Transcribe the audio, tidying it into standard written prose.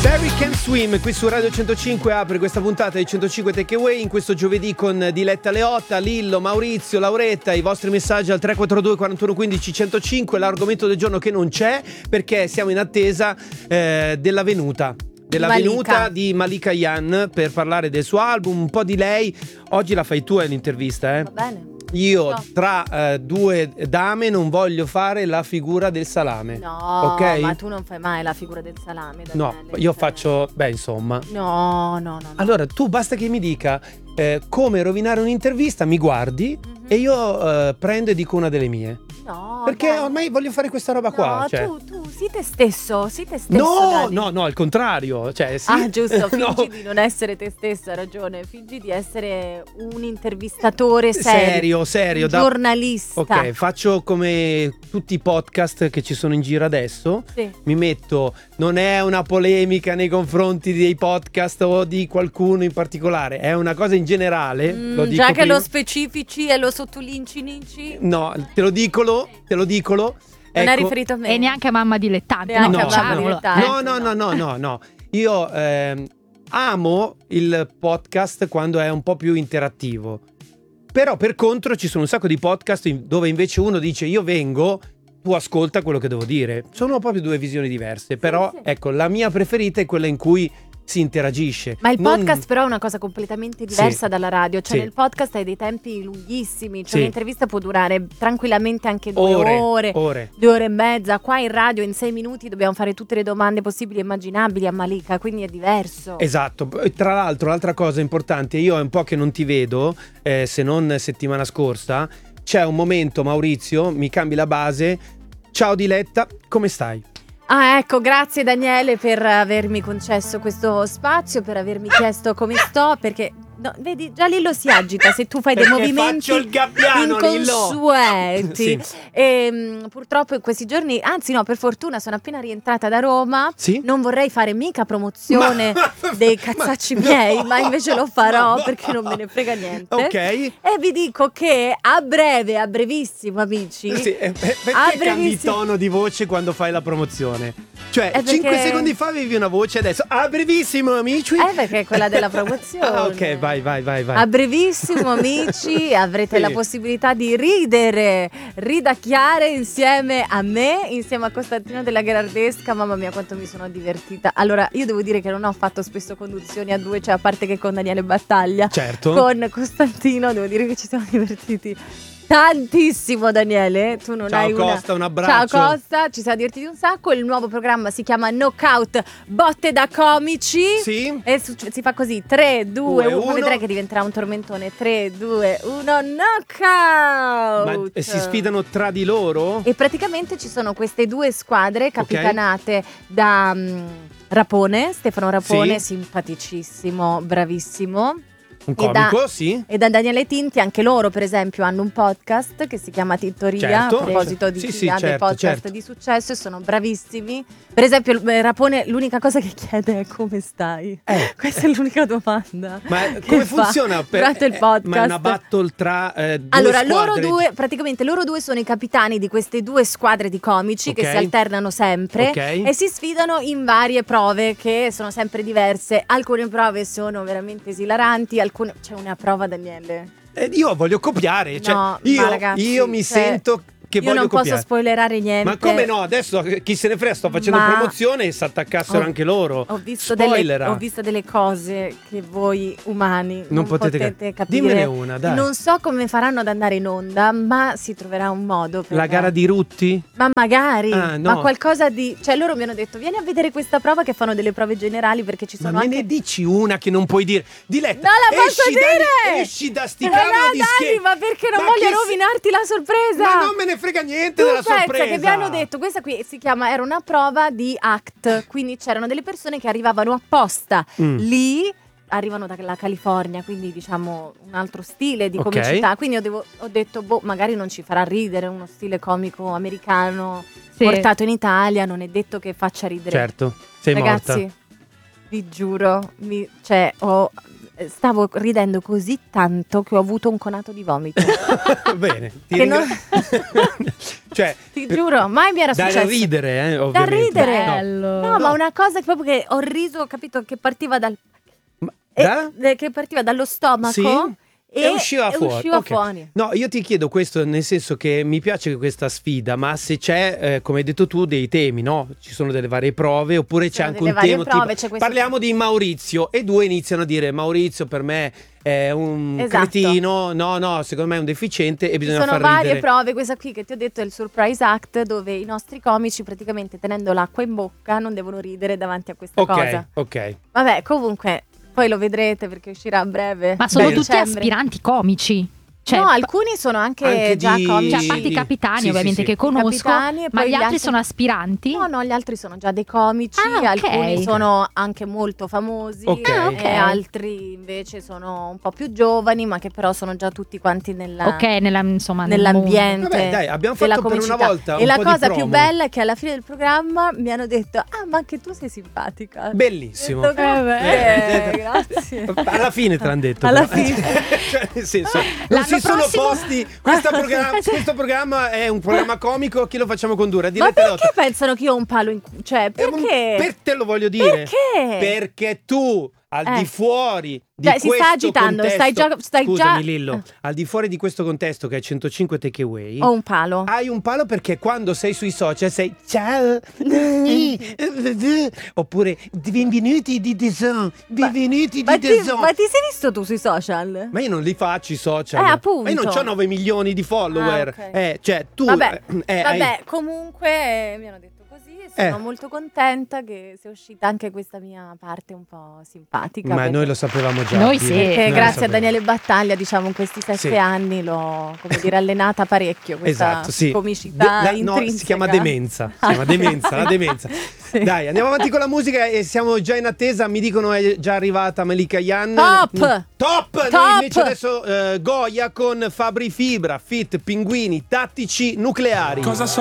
Barry Can Swim qui su Radio 105 apre questa puntata di 105 Takeaway in questo giovedì con Diletta Leotta, Lillo, Maurizio, Lauretta. I vostri messaggi al 342 41 15 105. L'argomento del giorno che non c'è perché siamo in attesa della venuta di Malika Yan per parlare del suo album, un po' di lei. Oggi la fai tu l'intervista, Va bene. Io tra due dame non voglio fare la figura del salame. No, ok? ma tu non fai mai la figura del salame, Daniele. No, io faccio, insomma. No. Allora, tu basta che mi dica come rovinare un'intervista, mi guardi e io prendo e dico una delle mie. No, perché dai. ormai voglio fare questa roba qua. No, Cioè. tu sii te stesso, No, al contrario. Cioè, sì. Ah, giusto, fingi No. di non essere te stesso, hai ragione. Fingi di essere un intervistatore serio. Serio. Un giornalista. Ok, faccio come tutti i podcast che ci sono in giro adesso. Sì. Mi metto, non è una polemica nei confronti dei podcast o di qualcuno in particolare, è una cosa in generale. Lo dico già che prima. lo specifici e lo sottolinci. No, te lo dico. Non è Ecco. riferito a me. E neanche a mamma dilettante. Neanche no, a mamma diciamolo. dilettante. No. Io amo il podcast quando è un po' più interattivo. Però per contro ci sono un sacco di podcast dove invece uno dice io vengo, tu ascolta quello che devo dire. Sono proprio due visioni diverse. Però sì. ecco, la mia preferita è quella in cui si interagisce. Ma il podcast però è una cosa completamente diversa Sì. dalla radio. Cioè Sì. nel podcast hai dei tempi lunghissimi. Cioè Sì. un'intervista può durare tranquillamente anche 2 ore. 2 ore e mezza. Qua in radio in 6 minuti dobbiamo fare tutte le domande possibili e immaginabili a Malika. Quindi è diverso. Esatto. Tra l'altro, l'altra cosa importante, io è un po' che non ti vedo, se non settimana scorsa. C'è un momento, Maurizio, mi cambi la base. Ciao Diletta, come stai? Ah, ecco, grazie Daniele per avermi concesso questo spazio, per avermi chiesto come sto, perché no, vedi, già Lillo si agita se tu fai dei Perché movimenti faccio il gabbiano, Lillo. inconsueti. Sì. E purtroppo in questi giorni, anzi no, per fortuna sono appena rientrata da Roma. Sì? Non vorrei fare mica promozione dei cazzacci miei, ma invece lo farò perché non me ne frega niente. Ok. E vi dico che a brevissimo, amici. Sì, perché cambi brevissimo. tono di voce quando fai la promozione? Cioè, È 5 perché- secondi fa avevi una voce, adesso a brevissimo, amici. Perché è quella della promozione. Ah, ok, vai. A brevissimo, amici, avrete Sì. la possibilità di ridere, ridacchiare insieme a me, insieme a Costantino della Gherardesca. Mamma mia, quanto mi sono divertita. Allora, io devo dire che non ho fatto spesso conduzioni a due, cioè a parte che con Daniele Battaglia. Certo. Con Costantino devo dire che ci siamo divertiti tantissimo, Daniele. Tu non Ciao, hai una. Costa, un abbraccio. Ciao Costa, ci siamo divertiti un sacco. Il nuovo programma si chiama Knockout Botte da Comici. Sì. E si fa così: 3, 2, 1. 1. Vedrai che diventerà un tormentone. 3, 2, 1, knockout. Ma si sfidano tra di loro? E praticamente ci sono queste due squadre capitanate da Rapone, Stefano Rapone, Sì. simpaticissimo, bravissimo. Un comico, sì. E da Daniele Tinti, anche loro per esempio hanno un podcast che si chiama Tintoria, Certo. a proposito di Sì, chi sì, ha dei certo, podcast certo. di successo e sono bravissimi. Per esempio Rapone l'unica cosa che chiede è come stai? Questa è l'unica domanda. Ma che come fa funziona? durante il podcast? Ma è una battle tra due Allora, squadre? praticamente loro due sono i capitani di queste due squadre di comici che Ok. si alternano sempre Ok. e si sfidano in varie prove che sono sempre diverse. Alcune prove sono veramente esilaranti, alcune c'è una prova, Daniele. Io voglio copiare. Cioè, No, io, ma ragazzi, io mi cioè, sento che io voglio non copiare. posso spoilerare niente. Ma come no? Adesso chi se ne frega, sto facendo Ma- promozione e si attaccassero anche loro. Ho visto Spoilera. delle cose che voi umani non potete capire. Dimmene una, dai. Non so come faranno ad andare in onda, ma si troverà un modo per... La gara di Rutti? Ma magari, Ah, no. ma qualcosa di... Cioè loro mi hanno detto vieni a vedere questa prova che fanno delle prove generali perché ci Ma sono me anche... ne dici una che non puoi dire? Diletta, Non la posso dire! esci da sti No, cavolo di Dani, scherzi. ma perché non Ma voglio chi se- rovinarti la sorpresa? Ma non me ne frega niente Tu della pensa sorpresa. che vi hanno detto, questa qui si chiama, era una prova di ACT, quindi c'erano delle persone che arrivavano apposta lì, arrivano dalla California, quindi diciamo un altro stile di Ok. comicità, quindi ho detto, magari non ci farà ridere uno stile comico americano Sì. portato in Italia, non è detto che faccia ridere. Certo, sei Ragazzi, morta. vi giuro, stavo ridendo così tanto che ho avuto un conato di vomito. Bene, cioè, ti giuro, mai mi era successo. Da ridere, ovviamente. Da ridere. Bello. No, ma una cosa che proprio che ho riso, capito, che partiva che partiva dallo stomaco. Sì? E usciva fuori. Okay. No, io ti chiedo questo nel senso che mi piace questa sfida, ma se c'è, come hai detto tu, dei temi, no? Ci sono delle varie prove, oppure c'è anche un tema tipo, parliamo di Maurizio e due iniziano a dire Maurizio per me è un cretino, no, secondo me è un deficiente e bisogna far ridere. Sono varie prove, questa qui che ti ho detto è il Surprise Act, dove i nostri comici praticamente tenendo l'acqua in bocca non devono ridere davanti a questa cosa. Ok. Vabbè, comunque poi lo vedrete perché uscirà a breve. Ma sono tutti aspiranti comici? Cioè, no, alcuni sono anche già comici. Cioè, a parte i capitani, ovviamente, che conosco, ma gli altri sono aspiranti? No, gli altri sono già dei comici, alcuni sono anche molto famosi, e altri invece sono un po' più giovani, ma che però sono già tutti quanti nell'ambiente. Vabbè, dai, abbiamo fatto per una volta un e la po' cosa di più bella è che alla fine del programma mi hanno detto: ah, ma anche tu sei simpatica. Bellissimo. Grazie. Alla fine te l'hanno detto. Alla fine. Cioè, nel senso, non si sono posti. Questo programma è un programma comico. Chi lo facciamo condurre? Ma perché pensano che io ho un palo in culo? Cioè, perché? Per te lo voglio dire. Perché? Perché tu al di fuori di si sta agitando, contesto, stai scusami già... Lillo, al di fuori di questo contesto che è 105 Takeaway, ho un palo. Hai un palo perché quando sei sui social sei ciao oppure benvenuti di Deson, benvenuti di Deson. Ma ti sei visto tu sui social? Ma io non li faccio i social. Appunto. Ma io non ho 9 milioni di follower. Okay. Cioè tu vabbè, comunque mi hanno detto così e sono molto contenta che sia uscita anche questa mia parte un po' simpatica. Ma noi lo sapevamo già. Noi sì. Perché grazie a Daniele Battaglia, diciamo, in questi 7 anni l'ho, come dire, allenata parecchio questa comicità intrinseca. Si chiama demenza. La demenza. Sì. Dai, andiamo avanti con la musica e siamo già in attesa. Mi dicono è già arrivata Malika Yan. Top! Noi invece adesso Goya con Fabri Fibra, Fit, Pinguini, Tattici Nucleari.